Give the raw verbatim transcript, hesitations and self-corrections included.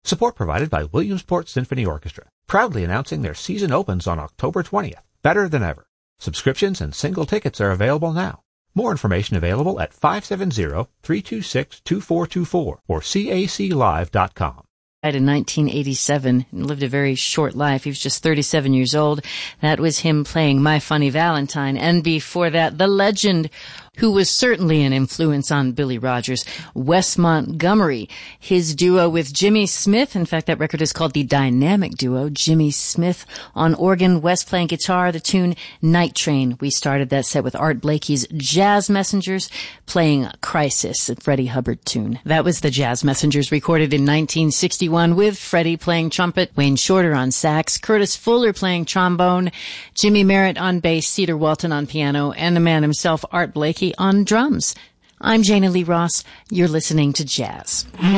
Support provided by Williamsport Symphony Orchestra, proudly announcing their season opens on October twentieth, better than ever. Subscriptions and single tickets are available now. More information available at five seven zero, three two six, two four two four or C A C live dot com. In nineteen eighty-seven and lived a very short life. He was just thirty-seven years old. That was him playing My Funny Valentine. And before that, the legend who was certainly an influence on Billy Rogers, Wes Montgomery. His duo with Jimmy Smith, in fact, that record is called the Dynamic Duo. Jimmy Smith on organ, Wes playing guitar, the tune Night Train. We started that set with Art Blakey's Jazz Messengers playing Crisis, a Freddie Hubbard tune. That was the Jazz Messengers, recorded in nineteen sixty-one with Freddie playing trumpet, Wayne Shorter on sax, Curtis Fuller playing trombone, Jimmy Merritt on bass, Cedar Walton on piano, and the man himself, Art Blakey, on drums. I'm Jana Lee Ross. You're listening to Jazz.